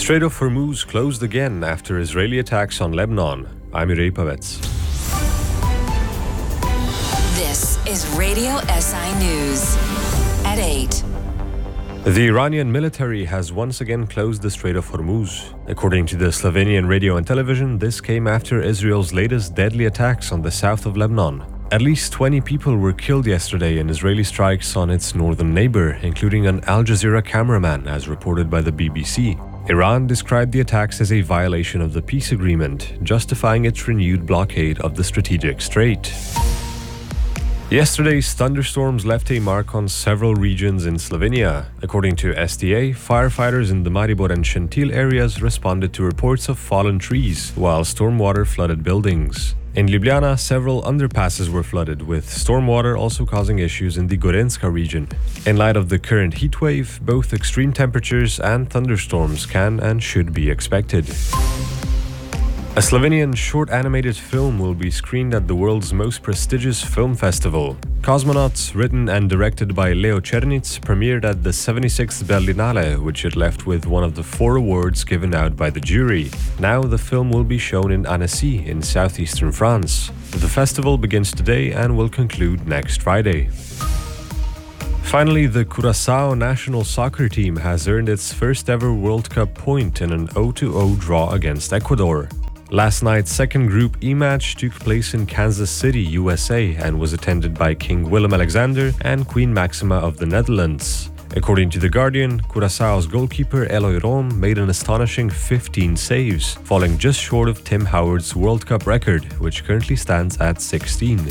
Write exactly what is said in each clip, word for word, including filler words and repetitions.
Strait of Hormuz closed again after Israeli attacks on Lebanon. I'm Irei Pavets. This is Radio S I News at eight. The Iranian military has once again closed the Strait of Hormuz. According to the Slovenian radio and television, this came after Israel's latest deadly attacks on the south of Lebanon. At least twenty people were killed yesterday in Israeli strikes on its northern neighbor, including an Al Jazeera cameraman, as reported by the B B C. Iran described the attacks as a violation of the peace agreement, justifying its renewed blockade of the strategic strait. Yesterday's thunderstorms left a mark on several regions in Slovenia. According to S D A, firefighters in the Maribor and Šentilj areas responded to reports of fallen trees, while stormwater flooded buildings. In Ljubljana, several underpasses were flooded, with stormwater also causing issues in the Gorenjska region. In light of the current heatwave, both extreme temperatures and thunderstorms can and should be expected. A Slovenian short animated film will be screened at the world's most prestigious film festival. Cosmonauts, written and directed by Leo Černic, premiered at the seventy-sixth Berlinale, which it left with one of the four awards given out by the jury. Now the film will be shown in Annecy in southeastern France. The festival begins today and will conclude next Friday. Finally, the Curaçao national soccer team has earned its first ever World Cup point in an zero to zero draw against Ecuador. Last night's second Group E match took place in Kansas City, U S A, and was attended by King Willem-Alexander and Queen Maxima of the Netherlands. According to The Guardian, Curaçao's goalkeeper Eloy Rom made an astonishing fifteen saves, falling just short of Tim Howard's World Cup record, which currently stands at sixteen.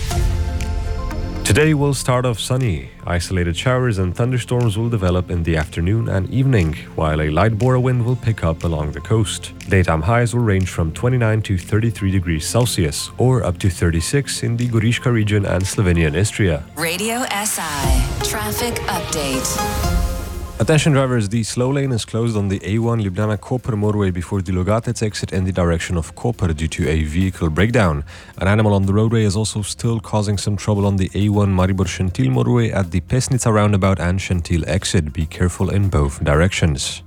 Today will start off sunny. Isolated showers and thunderstorms will develop in the afternoon and evening, while a light bora wind will pick up along the coast. Daytime highs will range from twenty-nine to thirty-three degrees Celsius, or up to thirty-six in the Goriška region and Slovenian Istria. Radio S I Traffic Update. Attention drivers, the slow lane is closed on the A one Ljubljana-Koper motorway before the Logatec exit in the direction of Koper due to a vehicle breakdown. An animal on the roadway is also still causing some trouble on the A one Maribor-Šentilj motorway at the Pesnica roundabout and Šentilj exit. Be careful in both directions.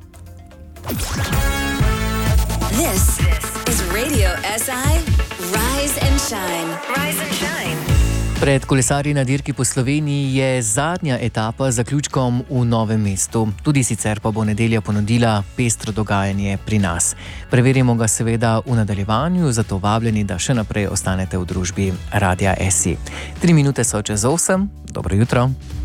This is Radio S I Rise and Shine. Rise and Shine. Pred kolesarji na dirki po Sloveniji je zadnja etapa z zaključkom v Novem mestu. Tudi sicer pa bo nedelja ponudila pestro dogajanje pri nas. Preverimo ga seveda v nadaljevanju, zato vabljeni, da še naprej ostanete v družbi Radia S I. Tri minute so čez osem. Dobro jutro.